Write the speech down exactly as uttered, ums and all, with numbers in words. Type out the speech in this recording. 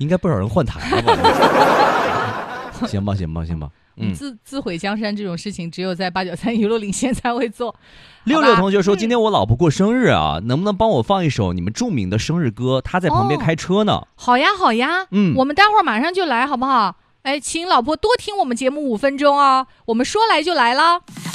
应该不少人换台了吧？行吧，行吧，行吧。 嗯，自自毁江山这种事情，只有在八九三一路领先才会做。 六六同学说，今天我老婆过生日啊，能不能帮我放一首你们著名的生日歌？她在旁边开车呢。 哦、好呀，好呀， 嗯， 我们待会儿马上就来，好不好？哎，请老婆多听我们节目五分钟哦，我们说来就来了。